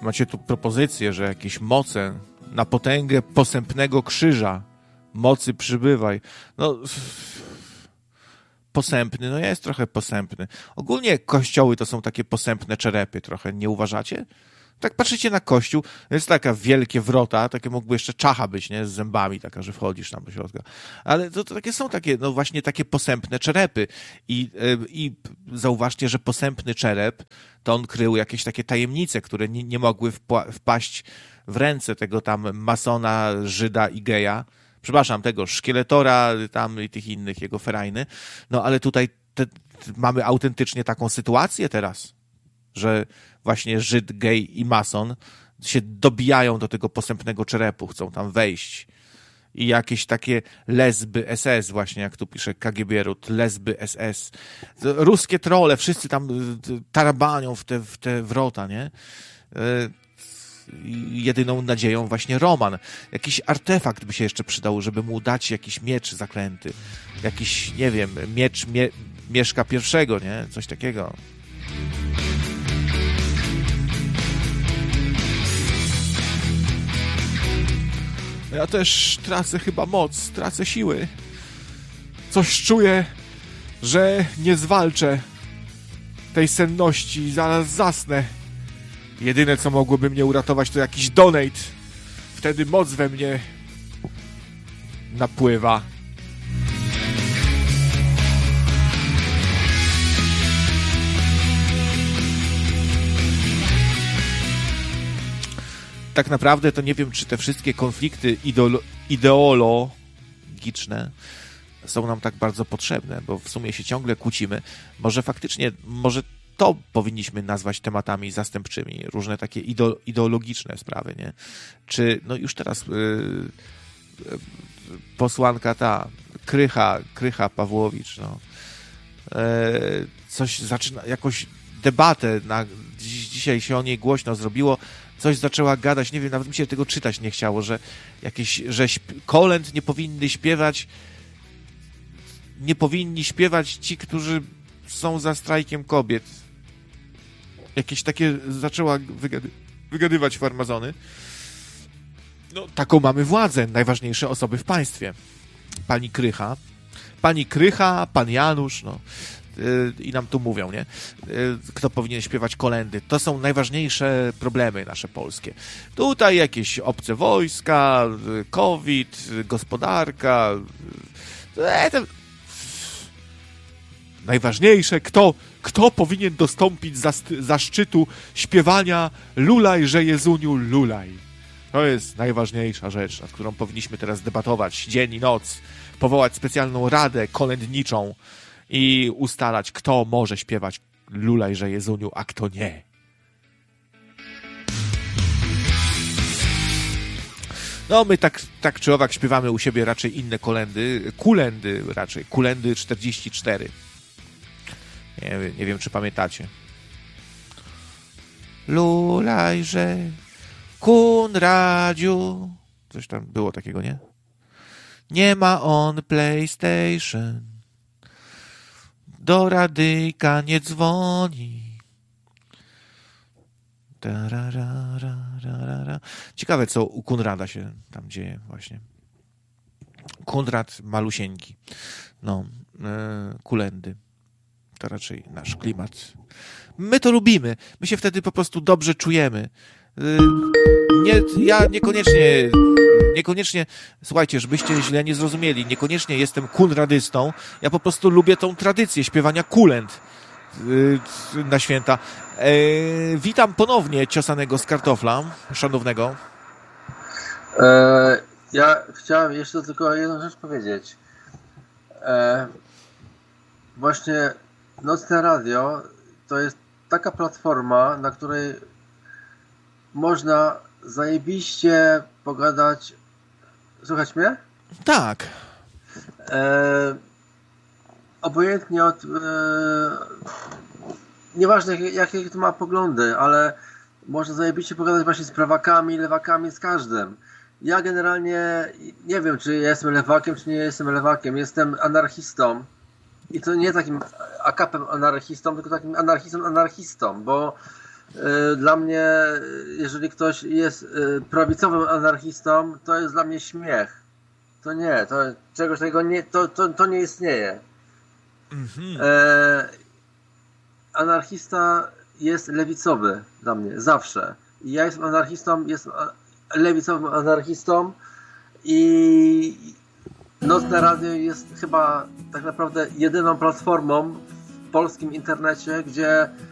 macie tu propozycję, że jakieś moce na potęgę posępnego krzyża, mocy przybywaj. No, posępny, no jest trochę posępny. Ogólnie kościoły to są takie posępne czerepy trochę, nie uważacie? Tak patrzycie na kościół, jest taka wielkie wrota, takie mógłby jeszcze czacha być, nie? Z zębami taka, że wchodzisz tam do środka. Ale to takie są takie, no właśnie takie posępne czerepy. I zauważcie, że posępny czerep, to on krył jakieś takie tajemnice, które nie mogły wpaść w ręce tego tam masona, Żyda i geja. Przepraszam, tego szkieletora tam i tych innych, jego ferajny. No ale tutaj mamy autentycznie taką sytuację teraz, że właśnie Żyd, gej i mason się dobijają do tego posępnego czerepu, chcą tam wejść. I jakieś takie lesby SS, właśnie jak tu pisze KGB-Rut, lesby SS. Ruskie trolle, wszyscy tam tarabanią w te wrota, nie? Jedyną nadzieją właśnie Roman. Jakiś artefakt by się jeszcze przydał, żeby mu dać jakiś miecz zaklęty. Jakiś, nie wiem, miecz Mieszka I, nie? Coś takiego. Ja też tracę chyba moc, tracę siły. Coś czuję, że nie zwalczę tej senności, zaraz zasnę. Jedyne, co mogłoby mnie uratować, to jakiś donate. Wtedy moc we mnie napływa. Tak naprawdę to nie wiem, czy te wszystkie konflikty ideologiczne są nam tak bardzo potrzebne, bo w sumie się ciągle kłócimy. Może faktycznie, może to powinniśmy nazwać tematami zastępczymi, różne takie ideologiczne sprawy, nie? Czy, no już teraz posłanka ta, Krycha Pawłowicz, no, coś zaczyna, jakąś debatę, dzisiaj się o niej głośno zrobiło, coś zaczęła gadać, nie wiem, nawet mi się tego czytać nie chciało, że kolęd nie powinni śpiewać ci, którzy są za strajkiem kobiet. Jakieś takie zaczęła wygadywać farmazony. No, taką mamy władzę, najważniejsze osoby w państwie. Pani Krycha, pan Janusz, no. I nam tu mówią, nie? Kto powinien śpiewać kolędy. To są najważniejsze problemy nasze polskie. Tutaj jakieś obce wojska, COVID, gospodarka. Najważniejsze, kto powinien dostąpić zaszczytu śpiewania Lulaj, że Jezuniu, lulaj. To jest najważniejsza rzecz, nad którą powinniśmy teraz debatować dzień i noc. Powołać specjalną radę kolędniczą i ustalać, kto może śpiewać Lulaj, że Jezuniu, a kto nie. No, my tak czy owak śpiewamy u siebie raczej inne kulendy 44. Nie wiem, czy pamiętacie. Lulaj, że Kunradziu. Coś tam było takiego, nie? Nie ma on PlayStation. Do radyjka nie dzwoni. Ciekawe, co u Kunrada się tam dzieje właśnie. Kunrad malusieńki. No, kulendy. To raczej nasz klimat. My to lubimy. My się wtedy po prostu dobrze czujemy. Ja niekoniecznie, słuchajcie, żebyście źle nie zrozumieli, niekoniecznie jestem kunradystą. Ja po prostu lubię tą tradycję śpiewania kulent na święta. Witam ponownie ciosanego z kartofla, szanownego. Ja chciałem jeszcze tylko jedną rzecz powiedzieć. Właśnie Nocne Radio to jest taka platforma, na której można zajebiście pogadać. Słuchać mnie? Tak. Obojętnie od nieważne jakie to ma poglądy, ale można zajebiście pogadać właśnie z prawakami, lewakami, z każdym. Ja generalnie nie wiem, czy jestem lewakiem, czy nie jestem lewakiem. Jestem anarchistą. I to nie takim akapem anarchistą, tylko takim anarchistą, bo Dla mnie, jeżeli ktoś jest prawicowym anarchistą, to jest dla mnie śmiech. To nie, to czegoś takiego nie, to nie istnieje. Anarchista jest lewicowy dla mnie, zawsze. I ja jestem anarchistą, jestem lewicowym anarchistą i Nocne Radio jest chyba tak naprawdę jedyną platformą w polskim internecie, gdzie